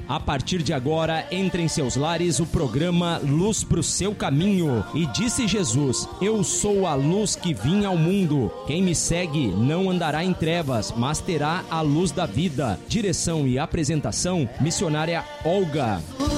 A partir de agora, entra em seus lares o programa Luz pro Seu Caminho. E disse Jesus: eu sou a luz que vim ao mundo. Quem me segue não andará em trevas, mas terá a luz da vida. Direção e apresentação, missionária Olga.